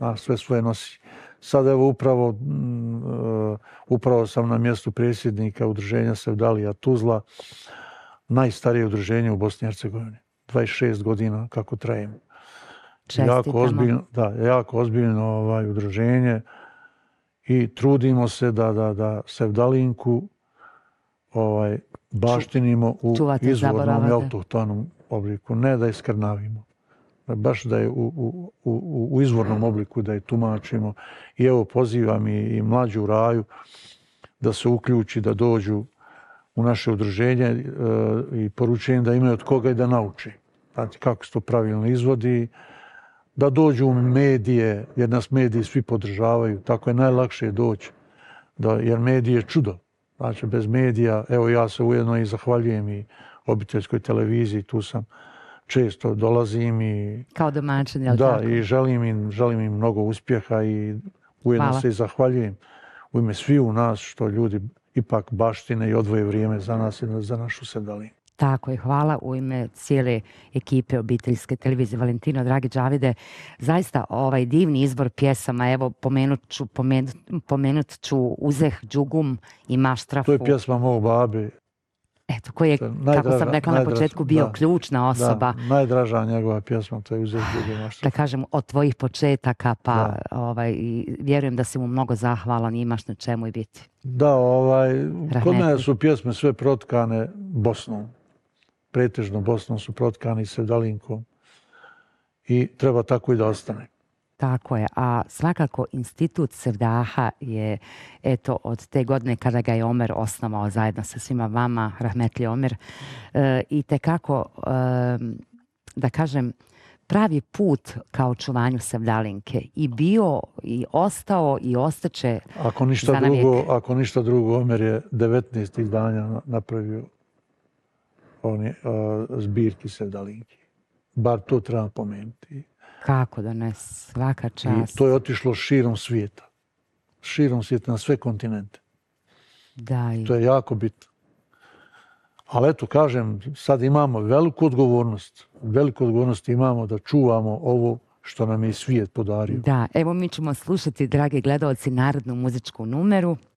sve svoje nosi. Sad evo upravo sam na mjestu predsjednika udruženja Sevdalija Tuzla, najstarije udruženje u Bosni i Hercegovini. 26 godina kako trajemo. Jako ozbiljno udruženje i trudimo se da Sevdalinku baštinimo u izvornom i autohtonom obliku, ne da je skrnavimo. Baš da je u izvornom obliku da je tumačimo. I evo pozivam i mlađu Raju da se uključi, da dođu u naše udruženje i poručujem da imaju od koga i da nauči. Znači kako se to pravilno izvodi, da dođu u medije, jer nas mediji svi podržavaju, tako je najlakše doći, jer medije je čudo. Znači bez medija, evo ja se ujedno i zahvaljujem i obiteljskoj televiziji, tu sam često dolazim i kao domaćin, jel tako? Da, i želim im mnogo uspjeha i ujedno se i zahvaljujem u ime svih u nas što ljudi ipak baštine i odvoje vrijeme za nas i za našu Sevdalinku. Tako je, hvala u ime cijele ekipe obiteljske televizije. Valentino, dragi Džavide, zaista ovaj divni izbor pjesama, evo pomenut ću Uzeh, Džugum i Maštrafu. To je pjesma mog babi. Eto, koji je, kako sam rekla na početku, bio ključna osoba. Da, najdraža njegova pjesma, to je Uzeh, Džugum i Maštrafu. Da kažem, od tvojih početaka, pa vjerujem da si mu mnogo zahvalan i imaš na čemu i biti. Da, kod mene su pjesme sve protkane Bosnom. Pretežno Bosnom su protkani Sevdalinkom i treba tako i da ostane. Tako je, a svakako Institut Sevdaha je eto od te godine kada ga je Omer osnovao zajedno sa svima vama, rahmetli Omer, i tekako, da kažem, pravi put ka očuvanju Sevdalinke i bio i ostao i ostaće za navijek. Ako ništa drugo, Omer je 19 izdanja napravio zbirki Sevdalinki. Bar to treba pomenuti. Kako da ne, svaka čast. I to je otišlo širom svijeta. Širom svijeta, na sve kontinente. To je jako bitno. Ali eto, kažem, sad imamo veliku odgovornost. Veliku odgovornost imamo da čuvamo ovo što nam je svijet podario. Da, evo mi ćemo slušati, dragi gledalci, narodnu muzičku numeru.